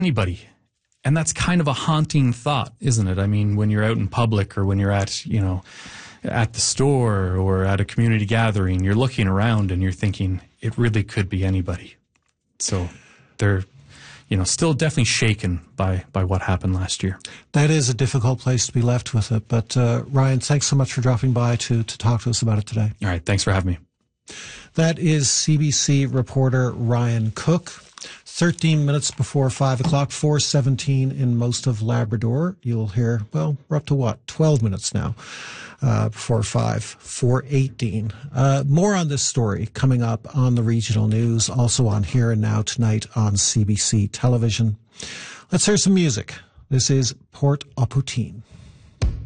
anybody. And that's kind of a haunting thought, isn't it? I mean, when you're out in public or when you're at, at the store or at a community gathering, you're looking around and you're thinking, it really could be anybody. So they're, still definitely shaken by what happened last year. That is a difficult place to be left with it. But Ryan, thanks so much for dropping by to talk to us about it today. All right. Thanks for having me. That is CBC reporter Ryan Cook. 13 minutes before 5 o'clock, 4:17 in most of Labrador. You'll hear, we're up to 12 minutes now before 5, 4:18. More on this story coming up on the regional news, also on Here and Now tonight on CBC television. Let's hear some music. This is Port au Poutine.